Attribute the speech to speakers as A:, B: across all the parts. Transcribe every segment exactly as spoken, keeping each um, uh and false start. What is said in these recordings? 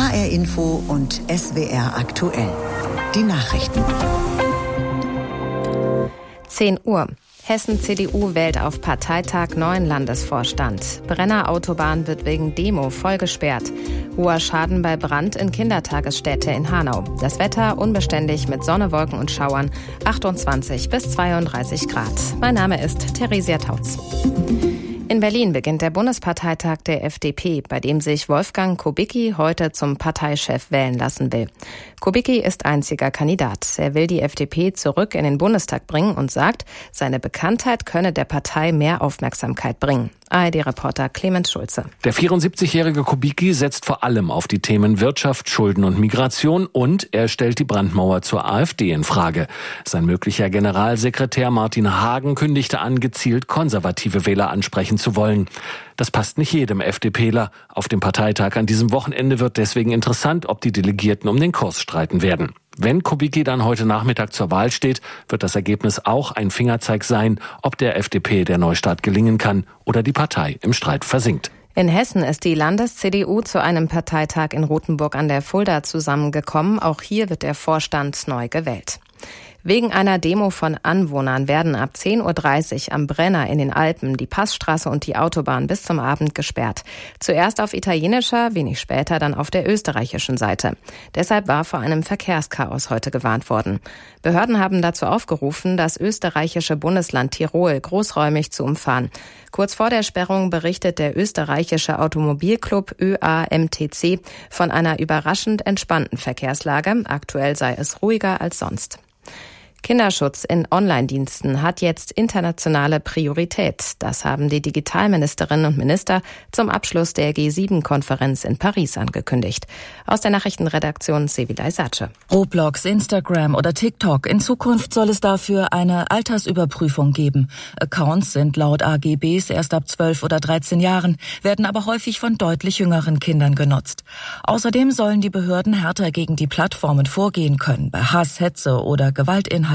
A: H R Info und S W R aktuell. Die Nachrichten.
B: zehn Uhr. Hessen-C D U wählt auf Parteitag neuen Landesvorstand. Brenner Autobahn wird wegen Demo voll gesperrt. Hoher Schaden bei Brand in Kindertagesstätte in Hanau. Das Wetter unbeständig mit Sonne, Wolken und Schauern. achtundzwanzig bis zweiunddreißig Grad. Mein Name ist Theresia Tautz. In Berlin beginnt der Bundesparteitag der F D P, bei dem sich Wolfgang Kubicki heute zum Parteichef wählen lassen will. Kubicki ist einziger Kandidat. Er will die F D P zurück in den Bundestag bringen und sagt, seine Bekanntheit könne der Partei mehr Aufmerksamkeit bringen. A R D-Reporter Clemens Schulze.
C: Der vierundsiebzigjährige Kubicki setzt vor allem auf die Themen Wirtschaft, Schulden und Migration und er stellt die Brandmauer zur AfD in Frage. Sein möglicher Generalsekretär Martin Hagen kündigte an, gezielt konservative Wähler ansprechen zu wollen. Das passt nicht jedem FDPler. Auf dem Parteitag an diesem Wochenende wird deswegen interessant, ob die Delegierten um den Kurs streiten werden. Wenn Kubicki dann heute Nachmittag zur Wahl steht, wird das Ergebnis auch ein Fingerzeig sein, ob der F D P der Neustart gelingen kann oder die Partei im Streit versinkt.
B: In Hessen ist die Landes-C D U zu einem Parteitag in Rothenburg an der Fulda zusammengekommen. Auch hier wird der Vorstand neu gewählt. Wegen einer Demo von Anwohnern werden ab zehn Uhr dreißig am Brenner in den Alpen die Passstraße und die Autobahn bis zum Abend gesperrt. Zuerst auf italienischer, wenig später dann auf der österreichischen Seite. Deshalb war vor einem Verkehrschaos heute gewarnt worden. Behörden haben dazu aufgerufen, das österreichische Bundesland Tirol großräumig zu umfahren. Kurz vor der Sperrung berichtet der österreichische Automobilclub Ö A M T C von einer überraschend entspannten Verkehrslage. Aktuell sei es ruhiger als sonst. Kinderschutz in Online-Diensten hat jetzt internationale Priorität. Das haben die Digitalministerinnen und Minister zum Abschluss der G sieben Konferenz in Paris angekündigt. Aus der Nachrichtenredaktion Sevilay Sace.
D: Roblox, Instagram oder TikTok. In Zukunft soll es dafür eine Altersüberprüfung geben. Accounts sind laut A G Bs erst ab zwölf oder dreizehn Jahren, werden aber häufig von deutlich jüngeren Kindern genutzt. Außerdem sollen die Behörden härter gegen die Plattformen vorgehen können, bei Hass, Hetze oder Gewaltinhalten.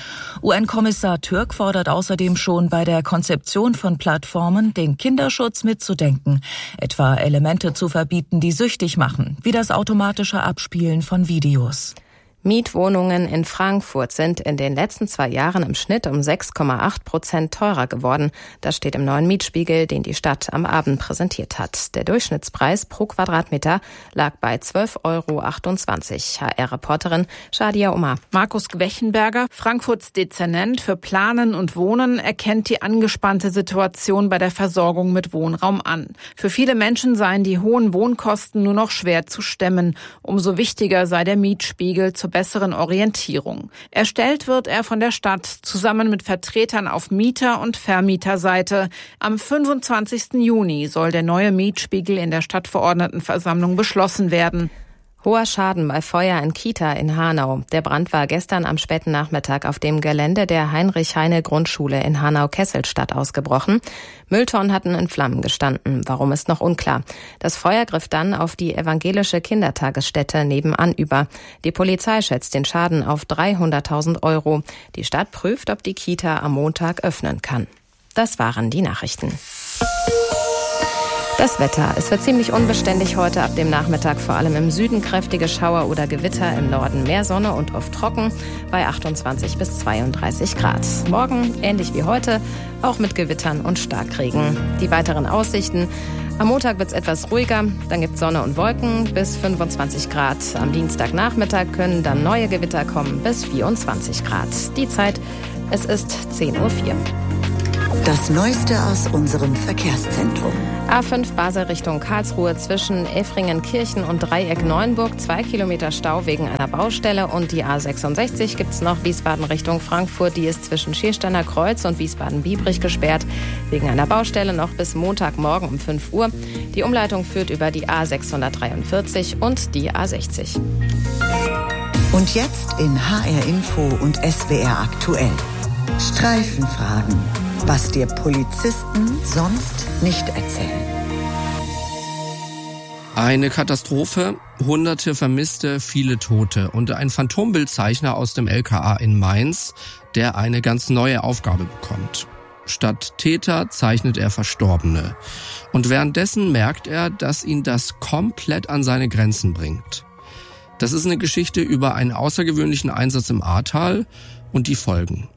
D: U N-Kommissar Türk fordert außerdem schon bei der Konzeption von Plattformen, den Kinderschutz mitzudenken, etwa Elemente zu verbieten, die süchtig machen, wie das automatische Abspielen von Videos.
B: Mietwohnungen in Frankfurt sind in den letzten zwei Jahren im Schnitt um sechs Komma acht Prozent teurer geworden. Das steht im neuen Mietspiegel, den die Stadt am Abend präsentiert hat. Der Durchschnittspreis pro Quadratmeter lag bei zwölf Euro achtundzwanzig. H R-Reporterin Shadia Omar.
E: Markus Gwechenberger, Frankfurts Dezernent für Planen und Wohnen, erkennt die angespannte Situation bei der Versorgung mit Wohnraum an. Für viele Menschen seien die hohen Wohnkosten nur noch schwer zu stemmen. Umso wichtiger sei der Mietspiegel zur besseren Orientierung. Erstellt wird er von der Stadt zusammen mit Vertretern auf Mieter- und Vermieterseite. Am fünfundzwanzigsten Juni soll der neue Mietspiegel in der Stadtverordnetenversammlung beschlossen werden.
B: Hoher Schaden bei Feuer in Kita in Hanau. Der Brand war gestern am späten Nachmittag auf dem Gelände der Heinrich-Heine-Grundschule in Hanau-Kesselstadt ausgebrochen. Mülltonnen hatten in Flammen gestanden. Warum ist noch unklar. Das Feuer griff dann auf die evangelische Kindertagesstätte nebenan über. Die Polizei schätzt den Schaden auf dreihunderttausend Euro. Die Stadt prüft, ob die Kita am Montag öffnen kann. Das waren die Nachrichten. Das Wetter. Es wird ziemlich unbeständig heute ab dem Nachmittag, vor allem im Süden kräftige Schauer oder Gewitter, im Norden mehr Sonne und oft trocken bei achtundzwanzig bis zweiunddreißig Grad. Morgen ähnlich wie heute, auch mit Gewittern und Starkregen. Die weiteren Aussichten: am Montag wird es etwas ruhiger, dann gibt es Sonne und Wolken bis fünfundzwanzig Grad. Am Dienstagnachmittag können dann neue Gewitter kommen bis vierundzwanzig Grad. Die Zeit, es ist zehn Uhr vier.
A: Das Neueste aus unserem Verkehrszentrum.
B: A fünf Basel Richtung Karlsruhe zwischen Effringen-Kirchen und Dreieck-Neuenburg. Zwei Kilometer Stau wegen einer Baustelle. Und die A sechsundsechzig gibt es noch Wiesbaden Richtung Frankfurt. Die ist zwischen Schiersteiner Kreuz und Wiesbaden-Biebrich gesperrt. Wegen einer Baustelle noch bis Montagmorgen um fünf Uhr. Die Umleitung führt über die A sechshundertdreiundvierzig und die A sechzig.
A: Und jetzt in H R Info und S W R aktuell. Streifenfragen. Was dir Polizisten sonst nicht erzählen.
F: Eine Katastrophe, hunderte Vermisste, viele Tote und ein Phantombildzeichner aus dem L K A in Mainz, der eine ganz neue Aufgabe bekommt. Statt Täter zeichnet er Verstorbene. Und währenddessen merkt er, dass ihn das komplett an seine Grenzen bringt. Das ist eine Geschichte über einen außergewöhnlichen Einsatz im Ahrtal und die Folgen.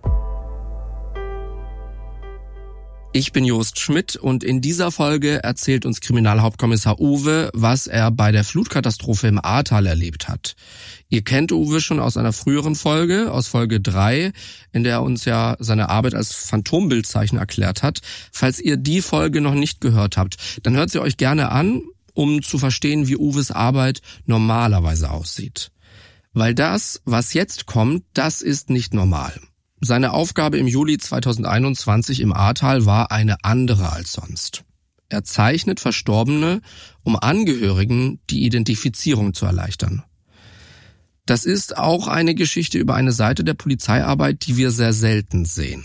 F: Ich bin Jost Schmidt und in dieser Folge erzählt uns Kriminalhauptkommissar Uwe, was er bei der Flutkatastrophe im Ahrtal erlebt hat. Ihr kennt Uwe schon aus einer früheren Folge, aus Folge drei, in der er uns ja seine Arbeit als Phantombildzeichner erklärt hat. Falls ihr die Folge noch nicht gehört habt, dann hört sie euch gerne an, um zu verstehen, wie Uwes Arbeit normalerweise aussieht. Weil das, was jetzt kommt, das ist nicht normal. Seine Aufgabe im Juli zweitausendeinundzwanzig im Ahrtal war eine andere als sonst. Er zeichnet Verstorbene, um Angehörigen die Identifizierung zu erleichtern. Das ist auch eine Geschichte über eine Seite der Polizeiarbeit, die wir sehr selten sehen.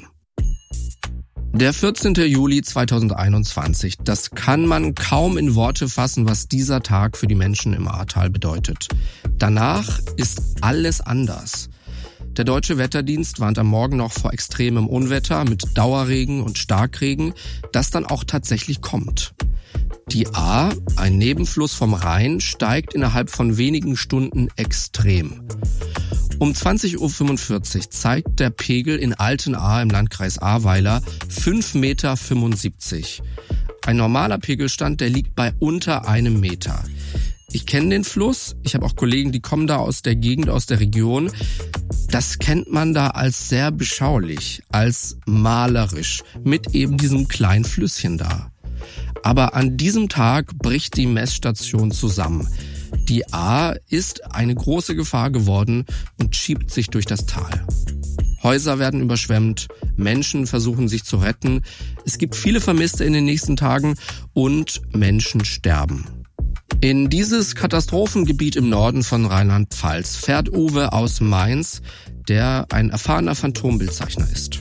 F: Der vierzehnten Juli zweitausendeinundzwanzig, das kann man kaum in Worte fassen, was dieser Tag für die Menschen im Ahrtal bedeutet. Danach ist alles anders. Der Deutsche Wetterdienst warnt am Morgen noch vor extremem Unwetter mit Dauerregen und Starkregen, das dann auch tatsächlich kommt. Die Ahr, ein Nebenfluss vom Rhein, steigt innerhalb von wenigen Stunden extrem. Um zwanzig Uhr fünfundvierzig zeigt der Pegel in Altenahr im Landkreis Ahrweiler fünf Komma fünfundsiebzig Meter. Ein normaler Pegelstand, der liegt bei unter einem Meter. Ich kenne den Fluss, ich habe auch Kollegen, die kommen da aus der Gegend, aus der Region. Das kennt man da als sehr beschaulich, als malerisch, mit eben diesem kleinen Flüsschen da. Aber an diesem Tag bricht die Messstation zusammen. Die Ahr ist eine große Gefahr geworden und schiebt sich durch das Tal. Häuser werden überschwemmt, Menschen versuchen sich zu retten. Es gibt viele Vermisste in den nächsten Tagen und Menschen sterben. In dieses Katastrophengebiet im Norden von Rheinland-Pfalz fährt Uwe aus Mainz, der ein erfahrener Phantombildzeichner ist.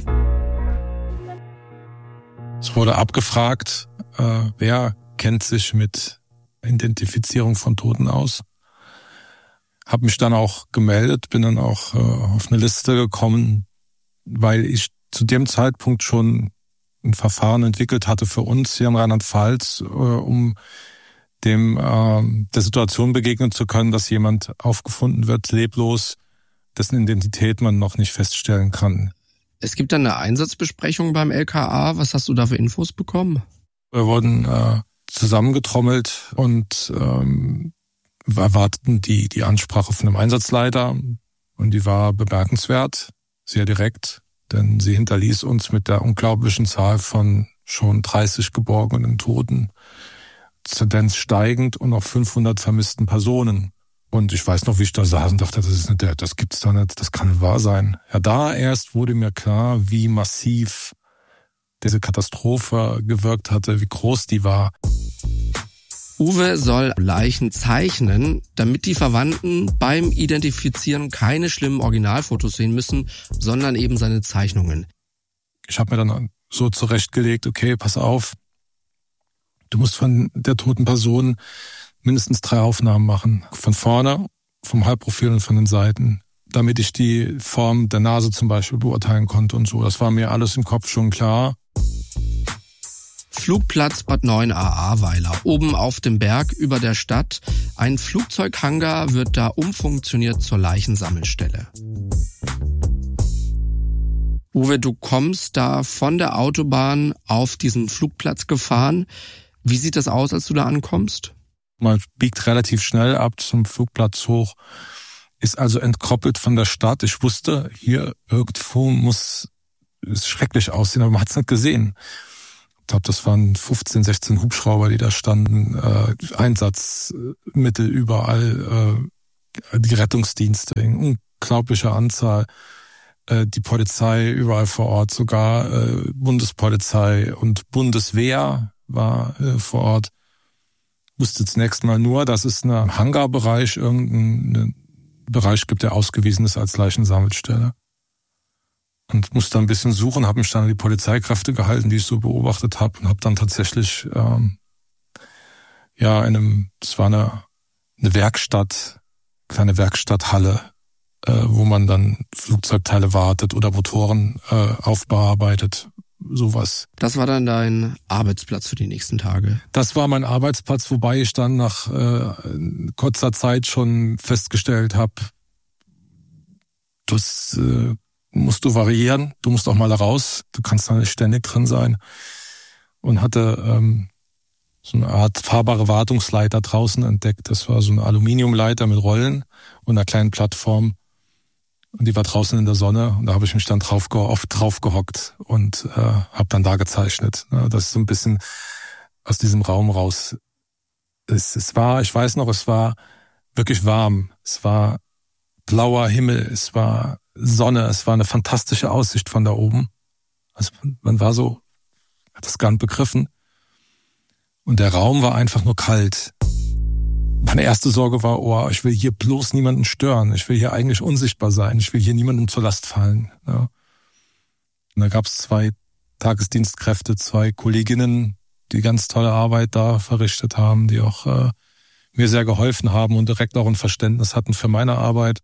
G: Es wurde abgefragt, äh, wer kennt sich mit Identifizierung von Toten aus. Hab mich dann auch gemeldet, bin dann auch äh, auf eine Liste gekommen, weil ich zu dem Zeitpunkt schon ein Verfahren entwickelt hatte für uns hier in Rheinland-Pfalz, äh, um dem äh, der Situation begegnen zu können, dass jemand aufgefunden wird, leblos, dessen Identität man noch nicht feststellen kann.
F: Es gibt dann eine Einsatzbesprechung beim L K A. Was hast du da für Infos bekommen?
G: Wir wurden äh, zusammengetrommelt und ähm, wir erwarteten die, die Ansprache von dem Einsatzleiter. Und die war bemerkenswert, sehr direkt, denn sie hinterließ uns mit der unglaublichen Zahl von schon dreißig geborgenen Toten, Tendenz steigend und auf fünfhundert vermissten Personen. Und ich weiß noch, wie ich da saß und dachte, das ist nicht der, das gibt's doch nicht, das kann nicht wahr sein. Ja, da erst wurde mir klar, wie massiv diese Katastrophe gewirkt hatte, wie groß die war.
F: Uwe soll Leichen zeichnen, damit die Verwandten beim Identifizieren keine schlimmen Originalfotos sehen müssen, sondern eben seine Zeichnungen.
G: Ich habe mir dann so zurechtgelegt, okay, pass auf, du musst von der toten Person mindestens drei Aufnahmen machen. Von vorne, vom Halbprofil und von den Seiten, damit ich die Form der Nase zum Beispiel beurteilen konnte und so. Das war mir alles im Kopf schon klar.
F: Flugplatz Bad Neuenahr-Ahrweiler, oben auf dem Berg über der Stadt. Ein Flugzeughangar wird da umfunktioniert zur Leichensammelstelle. Uwe, du kommst da von der Autobahn auf diesen Flugplatz gefahren. Wie sieht das aus, als du da ankommst?
G: Man biegt relativ schnell ab zum Flugplatz hoch, ist also entkoppelt von der Stadt. Ich wusste, hier irgendwo muss es schrecklich aussehen, aber man hat es nicht gesehen. Ich glaube, das waren fünfzehn, sechzehn Hubschrauber, die da standen, äh, Einsatzmittel überall, äh, die Rettungsdienste in unglaublicher Anzahl, äh, die Polizei überall vor Ort, sogar äh, Bundespolizei und Bundeswehr war äh, vor Ort. Wusste zunächst mal nur, dass es einen Hangarbereich, irgendeinen Bereich gibt, der ausgewiesen ist als Leichensammelstelle. Und musste ein bisschen suchen, habe mich dann an die Polizeikräfte gehalten, die ich so beobachtet habe, und habe dann tatsächlich ähm, ja in einem, das war eine, eine Werkstatt, kleine Werkstatthalle, äh, wo man dann Flugzeugteile wartet oder Motoren äh, aufbearbeitet, sowas.
F: Das war dann dein Arbeitsplatz für die nächsten Tage?
G: Das war mein Arbeitsplatz, wobei ich dann nach äh, kurzer Zeit schon festgestellt habe, das äh, musst du variieren, du musst auch mal da raus, du kannst da nicht ständig drin sein. Und hatte ähm, so eine Art fahrbare Wartungsleiter draußen entdeckt. Das war so eine Aluminiumleiter mit Rollen und einer kleinen Plattform. Und die war draußen in der Sonne und da habe ich mich dann drauf, oft drauf gehockt und äh, habe dann da gezeichnet. Ja, das ist so ein bisschen aus diesem Raum raus. Es, es war, ich weiß noch, es war wirklich warm. Es war blauer Himmel, es war Sonne, es war eine fantastische Aussicht von da oben. Also man war so, hat das gar nicht begriffen. Und der Raum war einfach nur kalt. Meine erste Sorge war, oh, ich will hier bloß niemanden stören. Ich will hier eigentlich unsichtbar sein. Ich will hier niemandem zur Last fallen. Ja. Und da gab es zwei Tagesdienstkräfte, zwei Kolleginnen, die ganz tolle Arbeit da verrichtet haben, die auch äh, mir sehr geholfen haben und direkt auch ein Verständnis hatten für meine Arbeit.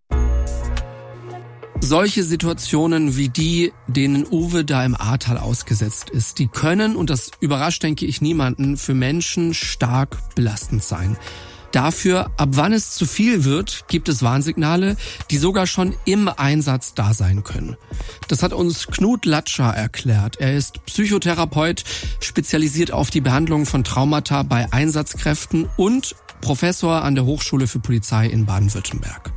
F: Solche Situationen wie die, denen Uwe da im Ahrtal ausgesetzt ist, die können, und das überrascht, denke ich, niemanden, für Menschen stark belastend sein. Dafür, ab wann es zu viel wird, gibt es Warnsignale, die sogar schon im Einsatz da sein können. Das hat uns Knut Latscher erklärt. Er ist Psychotherapeut, spezialisiert auf die Behandlung von Traumata bei Einsatzkräften und Professor an der Hochschule für Polizei in Baden-Württemberg.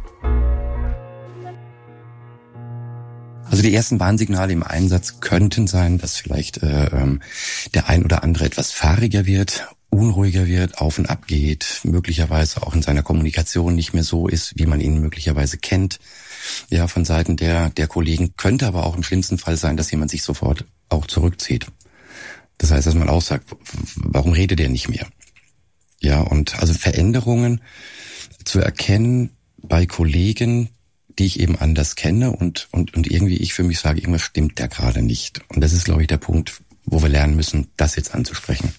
H: Also die ersten Warnsignale im Einsatz könnten sein, dass vielleicht äh, ähm, der ein oder andere etwas fahriger wird, unruhiger wird, auf und ab geht, möglicherweise auch in seiner Kommunikation nicht mehr so ist, wie man ihn möglicherweise kennt. Ja, von Seiten der der Kollegen könnte aber auch im schlimmsten Fall sein, dass jemand sich sofort auch zurückzieht. Das heißt, dass man auch sagt, warum redet der nicht mehr? Ja, und also Veränderungen zu erkennen bei Kollegen, die ich eben anders kenne und und und irgendwie ich für mich sage, irgendwas stimmt da gerade nicht. Und das ist, glaube ich, der Punkt, wo wir lernen müssen, das jetzt anzusprechen.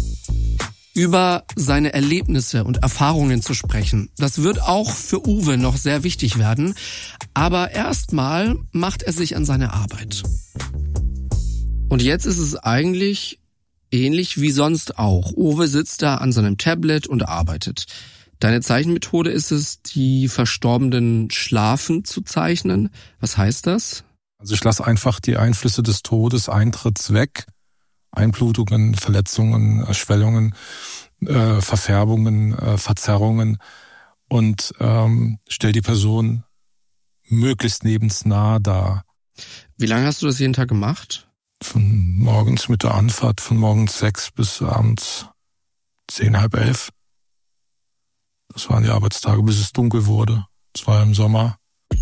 F: Über seine Erlebnisse und Erfahrungen zu sprechen, das wird auch für Uwe noch sehr wichtig werden. Aber erstmal macht er sich an seine Arbeit. Und jetzt ist es eigentlich ähnlich wie sonst auch. Uwe sitzt da an seinem Tablet und arbeitet. Deine Zeichenmethode ist es, die Verstorbenen schlafend zu zeichnen. Was heißt das?
G: Also ich lasse einfach die Einflüsse des Todeseintritts weg. Einblutungen, Verletzungen, Schwellungen, äh, Verfärbungen, äh, Verzerrungen und ähm, stell die Person möglichst lebensnah dar.
F: Wie lange hast du das jeden Tag gemacht?
G: Von morgens mit der Anfahrt, von morgens sechs bis abends zehn, halb elf. Das waren die Arbeitstage, bis es dunkel wurde. Das war im Sommer.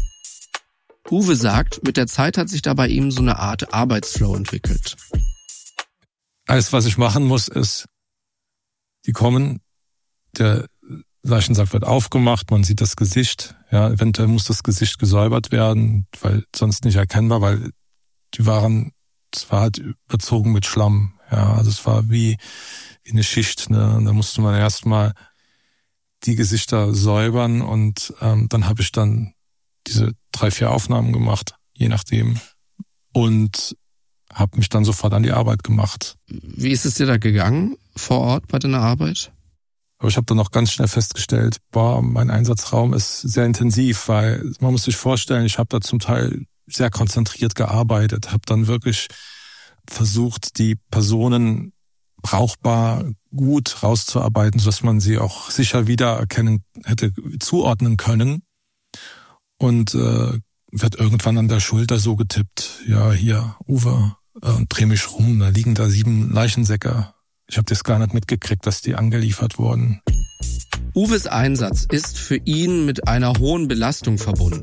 F: Uwe sagt, mit der Zeit hat sich da bei ihm so eine Art Arbeitsflow entwickelt.
G: Alles, was ich machen muss, ist, die kommen, der Leichensack wird aufgemacht, man sieht das Gesicht. Ja, eventuell muss das Gesicht gesäubert werden, weil sonst nicht erkennbar, weil die waren, es war halt überzogen mit Schlamm. Ja, also es war wie, wie eine Schicht. Ne? Und da musste man erstmal die Gesichter säubern und ähm, dann habe ich dann diese drei, vier Aufnahmen gemacht, je nachdem. Und habe mich dann sofort an die Arbeit gemacht.
F: Wie ist es dir da gegangen vor Ort bei deiner Arbeit?
G: Aber ich habe dann auch ganz schnell festgestellt, boah, mein Einsatzraum ist sehr intensiv, weil man muss sich vorstellen, ich habe da zum Teil sehr konzentriert gearbeitet, habe dann wirklich versucht, die Personen brauchbar gut rauszuarbeiten, sodass man sie auch sicher wiedererkennen hätte, zuordnen können. Und äh, wird irgendwann an der Schulter so getippt, ja, hier, Uwe, äh, und dreh mich rum, da liegen da sieben Leichensäcke. Ich habe das gar nicht mitgekriegt, dass die angeliefert wurden.
F: Uwes Einsatz ist für ihn mit einer hohen Belastung verbunden.